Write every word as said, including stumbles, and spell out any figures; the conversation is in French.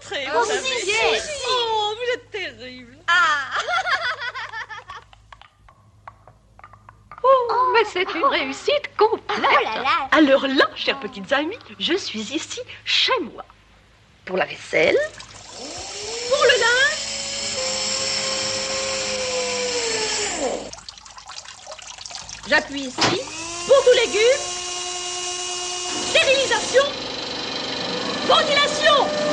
rentré. Oh, vous savez. sixième. Oh, vous êtes terrible. Ah. Oh, mais c'est une réussite complète. Oh là là. Alors là, chères petites amies, je suis ici chez moi. Pour la vaisselle, pour le linge, j'appuie ici, pour tout légumes, stérilisation, ventilation.